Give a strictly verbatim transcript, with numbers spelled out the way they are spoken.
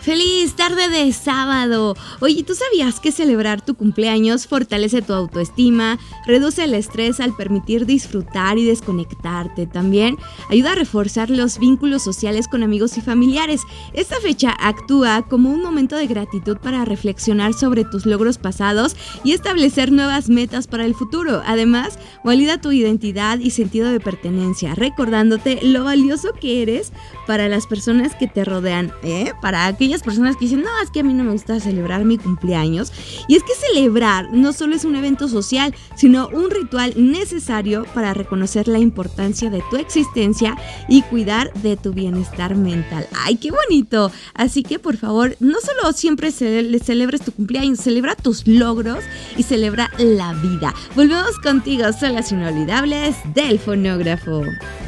¡Feliz tarde de sábado! Oye, ¿tú sabías que celebrar tu cumpleaños fortalece tu autoestima, reduce el estrés al permitir disfrutar y desconectarte? También ayuda a reforzar los vínculos sociales con amigos y familiares. Esta fecha actúa como un momento de gratitud para reflexionar sobre tus logros pasados y establecer nuevas metas para el futuro. Además, valida tu identidad y sentido de pertenencia, recordándote lo valioso que eres para las personas que te rodean, ¿eh? Para aquellas personas que dicen, no, es que a mí no me gusta celebrar mi cumpleaños. Y es que celebrar no solo es un evento social, sino un ritual necesario para reconocer la importancia de tu existencia y cuidar de tu bienestar mental. ¡Ay, qué bonito! Así que, por favor, no solo siempre ce- celebres tu cumpleaños, celebra tus logros y celebra la vida. Volvemos contigo, son las inolvidables del fonógrafo.